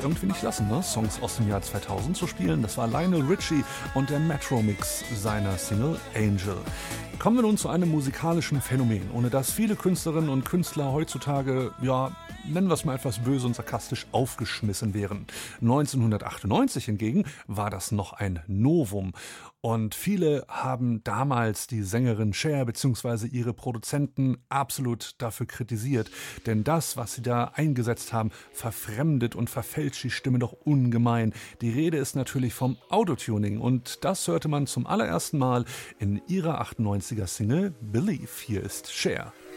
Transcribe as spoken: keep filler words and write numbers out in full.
irgendwie nicht lassen, ne? Songs aus dem Jahr zweitausend zu spielen. Das war Lionel Richie und der Metro-Mix seiner Single Angel. Kommen wir nun zu einem musikalischen Phänomen, ohne das viele Künstlerinnen und Künstler heutzutage, ja, nennen wir es mal etwas böse und sarkastisch, aufgeschmissen wären. neunzehnhundertachtundneunzig hingegen war das noch ein Novum. Und viele haben damals die Sängerin Cher bzw. ihre Produzenten absolut dafür kritisiert. Denn das, was sie da eingesetzt haben, verfremdet und verfälscht die Stimme doch ungemein. Die Rede ist natürlich vom Autotuning. Und das hörte man zum allerersten Mal in ihrer achtundneunziger Single Believe. Hier ist Cher.